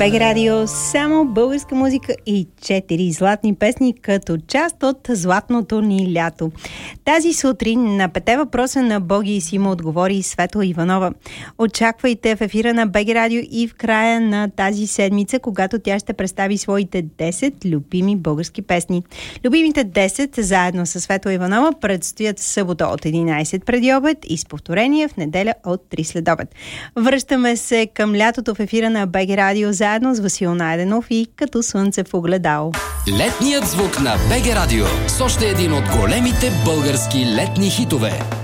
БГ Радио, само българска музика и 4 златни песни като част от златното ни лято. Тази сутрин на 5 въпроса на Боги и Симо отговори Светла Иванова. Очаквайте в ефира на БГ Радио и в края на тази седмица, когато тя ще представи своите 10 любими български песни. Любимите 10 заедно с Светла Иванова предстоят в събота от 11 преди обед и с повторение в неделя от 3 след обед. Връщаме се към лятото в ефира на БГ Радио заедно с Васил Найденов и Като слънце в огледало. Летният звук на БГ Радио с още един от големите български летни хитове.